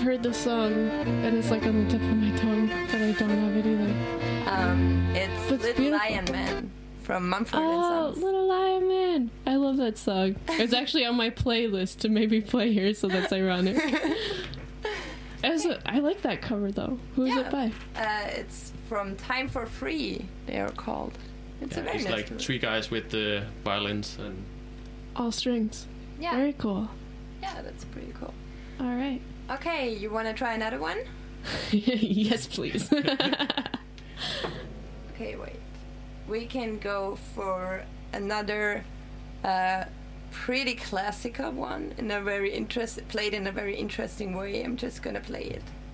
heard the song, and it's like on the tip of my tongue, but I don't have it either. It's It's Little beautiful. Lion Man from Mumford and Oh, Sons. Little Lion Man! I love that song. It's actually on my playlist to maybe play here, so that's ironic. I like that cover though. Who is it by? It's from Time for Free, they are called. It's a very It's nice like cover. three guys with the violins and All strings. Yeah, Very cool. yeah, that's pretty cool. All right. Okay, you want to try another one? Yes, please. Okay, wait. We can go for another pretty classical one in a very played in a very interesting way. I'm just gonna play it.